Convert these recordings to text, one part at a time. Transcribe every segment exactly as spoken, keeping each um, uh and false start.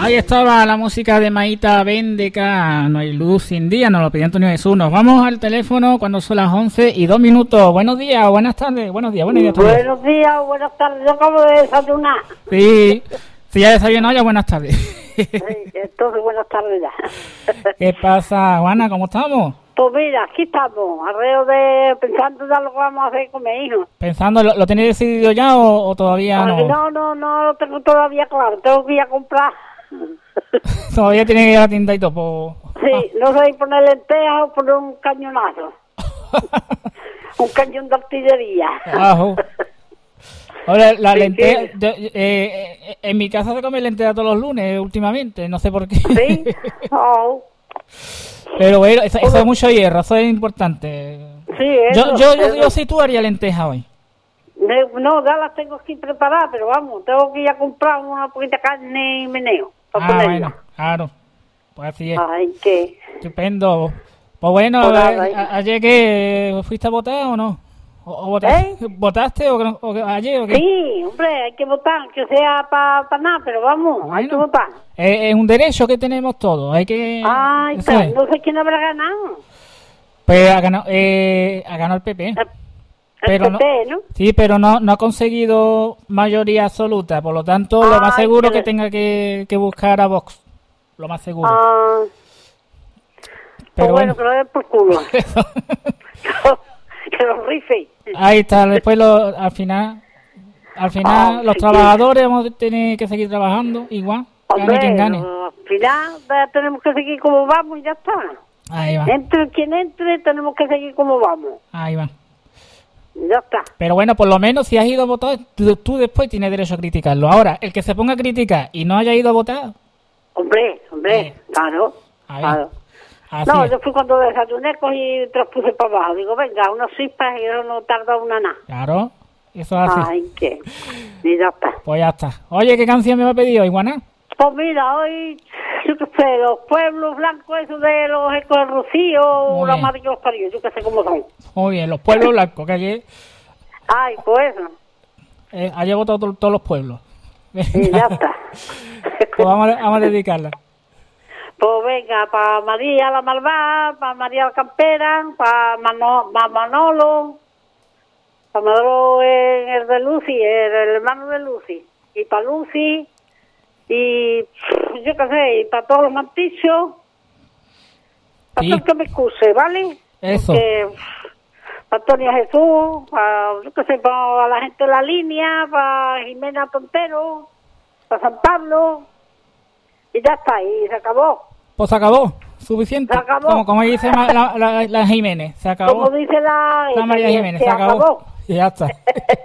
Ahí estaba la música de Maíta Bendeca, No hay luz sin día, nos lo pidió Antonio Jesús. Nos vamos al teléfono cuando son las once y dos minutos. Buenos días, buenas tardes, buenos días, buenos días. Buenos días, buenas tardes, yo acabo de desayunar. Sí, si ya desayunó ya buenas tardes. Sí, entonces buenas tardes ya. ¿Qué pasa, Juana? ¿Cómo estamos? Pues mira, aquí estamos, alrededor de pensando ya lo que vamos a hacer con mi hijo. Pensando, ¿lo, lo tenéis decidido ya o, o todavía no? No, no, no lo tengo todavía claro, tengo que ir a comprar. Todavía tiene que ir a la tienda y todo. Sí, ah. No sé si poner lentejas o poner un cañonazo. Un cañón de artillería. Ajo. Ahora, la sí, lenteja, sí. yo, eh, eh, en mi casa se come lenteja todos los lunes últimamente, no sé por qué. Sí, oh. Pero bueno, eso, eso es mucho hierro, eso es importante. Sí, eso, yo, yo, yo, eso. yo sí tú haría lenteja hoy. No, ya las tengo aquí preparadas, pero vamos, tengo que ir a comprar una poquita de carne y meneo. Ah, ponerla. Bueno, claro. Pues así es. Ay, qué. Estupendo. Pues bueno, pues nada, a, ayer que fuiste a votar o no? ¿O, o votaste, ¿Eh? ¿Votaste o, o, o ayer o qué? Sí, hombre, hay que votar, que sea para pa nada, pero vamos, bueno, hay que votar. Es, es un derecho que tenemos todos, hay que... Ay, está, es. No sé quién habrá ganado. Pues ha ganado, eh, ha ganado el P P. El, pero el P P, ¿no? ¿no? Sí, pero no, no ha conseguido mayoría absoluta, por lo tanto, Ay, lo más seguro que, que tenga que, que buscar a Vox, lo más seguro. Ah, pero pues bueno, bueno, que lo den por culo. Que los rife. Ahí está, después lo, al final, al final oh, los sí, trabajadores sí. Vamos a tener que seguir trabajando igual, Hombre, gane quien gane. Al final tenemos que seguir como vamos y ya está. Ahí va. Entre quien entre tenemos que seguir como vamos. Ahí va. Ya está. Pero bueno, por lo menos si has ido a votar, tú, tú después tienes derecho a criticarlo. Ahora, el que se ponga a criticar y no haya ido a votar... Hombre, hombre, eh. claro, claro. Así no, es. Yo fui cuando desayuné, cogí y transpuse para abajo. Digo, venga, unas chispas y eso no tarda una nada. Claro, eso es así. Ay, qué. Y ya está. Pues ya está. Oye, ¿qué canción me ha pedido, Iguana? Pues mira, hoy, yo qué sé, los pueblos blancos, esos de los ecos de Rocío, una madre que los parió, yo qué sé cómo son. Muy bien, los pueblos blancos, que ayer... Ay, pues eso. Eh, ayer votado to- todos los pueblos. Y ya está. Pues vamos a, vamos a dedicarla. Pues venga, para María la Malvada, para María la Campera, para Mano, pa Manolo, para Manolo el, el de Lucy, el, el hermano de Lucy, y para Lucy, y yo qué sé, y para todos los mantichos, para sí. Todo el que me excuse, ¿vale? Eso. Porque, para Antonia Jesús, para, yo qué sé, para la gente de la línea, para Jimena Tontero, para San Pablo. Y ya está, y se acabó. Pues se acabó, suficiente. Se acabó. Como, como dice la, la, la, la Jiménez, se acabó. Como dice la, la María Jiménez, se, se acabó. acabó. Y ya está.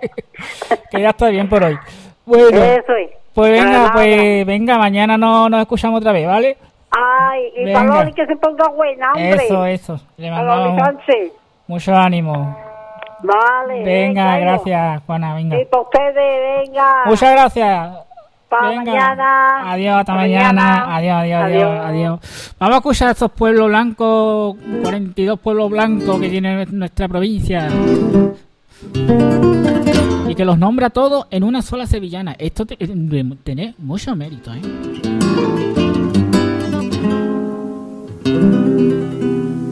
Que ya está bien por hoy. Bueno, eso es. Pues venga, nada, pues nada. venga, mañana no, nos escuchamos otra vez, ¿vale? Ay, y para Loli que se ponga buena, hombre. Eso, eso. Le mandamos mucho ánimo. Vale. Venga, venga gracias, Juana, venga. Y para ustedes, venga. Muchas gracias. Para venga. mañana. Adiós, hasta mañana. mañana. Adiós, adiós, adiós, adiós, adiós. Vamos a escuchar a estos pueblos blancos, cuarenta y dos pueblos blancos que tiene nuestra provincia. Y que los nombra todos en una sola sevillana. Esto te, tiene mucho mérito, ¿eh?